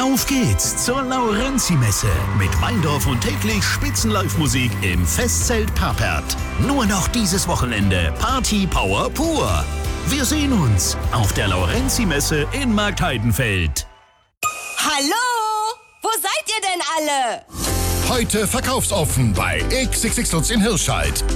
Auf geht's zur Laurenzi-Messe mit Weindorf und täglich Spitzenlive-Musik im Festzelt Papert. Nur noch dieses Wochenende Party Power pur. Wir sehen uns auf der Laurenzi-Messe in Marktheidenfeld. Hallo? Wo seid ihr denn alle? Heute verkaufsoffen bei XXX Lutz in Hirscheid.